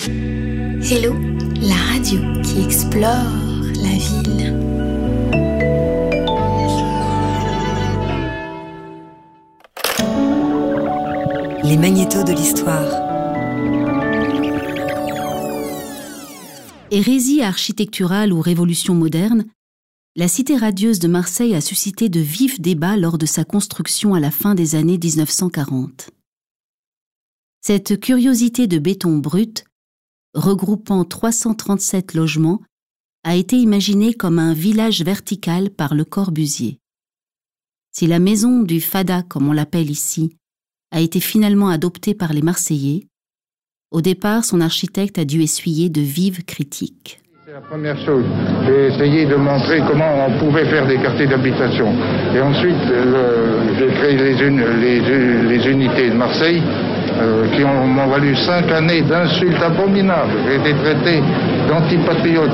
Hello, la radio qui explore la ville. Les magnétos de l'histoire. Hérésie architecturale ou révolution moderne, la cité radieuse de Marseille a suscité de vifs débats lors de sa construction à la fin des années 1940. Cette curiosité de béton brut, regroupant 337 logements, a été imaginée comme un village vertical par Le Corbusier. Si la maison du Fada, comme on l'appelle ici, a été finalement adoptée par les Marseillais, au départ, son architecte a dû essuyer de vives critiques. C'est la première chose. J'ai essayé de montrer comment on pouvait faire des quartiers d'habitation. Et ensuite, j'ai créé les unités de Marseille qui m'ont valu 5 années d'insultes abominables. J'ai été traité d'antipatriote,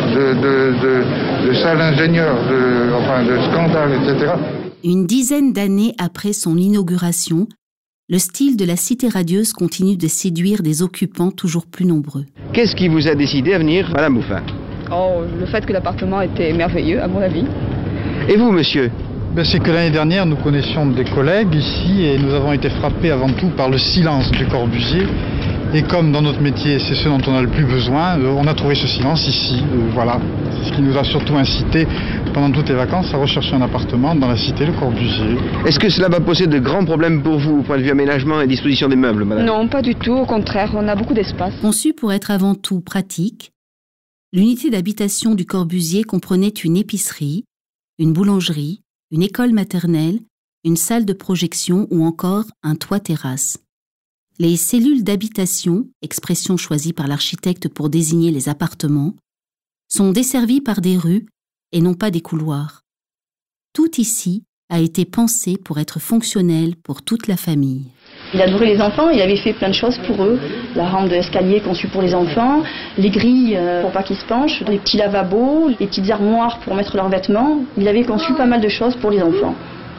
de sale ingénieur, de scandale, etc. Une dizaine d'années après son inauguration, le style de la cité radieuse continue de séduire des occupants toujours plus nombreux. Qu'est-ce qui vous a décidé à venir, Madame Bouffin ? Le fait que l'appartement était merveilleux, à mon avis. Et vous, monsieur ? C'est que l'année dernière, nous connaissions des collègues ici et nous avons été frappés avant tout par le silence du Corbusier. Et comme dans notre métier, c'est ce dont on a le plus besoin, on a trouvé ce silence ici. Voilà, c'est ce qui nous a surtout incité pendant toutes les vacances à rechercher un appartement dans la cité Le Corbusier. Est-ce que cela va poser de grands problèmes pour vous, au point de vue aménagement et disposition des meubles, madame ? Non, pas du tout, au contraire, on a beaucoup d'espace. Conçue pour être avant tout pratique, l'unité d'habitation du Corbusier comprenait une épicerie, une boulangerie, une école maternelle, une salle de projection ou encore un toit-terrasse. Les cellules d'habitation, expression choisie par l'architecte pour désigner les appartements, sont desservies par des rues et non pas des couloirs. Tout ici a été pensé pour être fonctionnel pour toute la famille. Il adorait les enfants, il avait fait plein de choses pour eux. La rampe d'escalier conçue pour les enfants, les grilles pour pas qu'ils se penchent, les petits lavabos, les petites armoires pour mettre leurs vêtements. Il avait conçu pas mal de choses pour les enfants.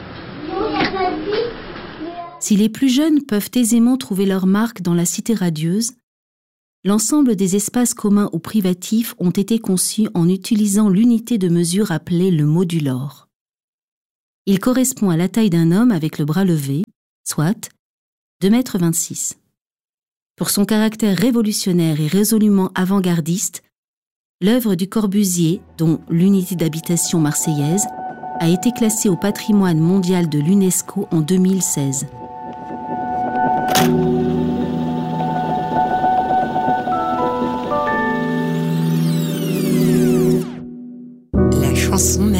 Si les plus jeunes peuvent aisément trouver leur marque dans la cité radieuse, l'ensemble des espaces communs ou privatifs ont été conçus en utilisant l'unité de mesure appelée le modulor. Il correspond à la taille d'un homme avec le bras levé, soit 2,26 m. Pour son caractère révolutionnaire et résolument avant-gardiste, l'œuvre du Corbusier, dont l'unité d'habitation marseillaise, a été classée au patrimoine mondial de l'UNESCO en 2016. La chanson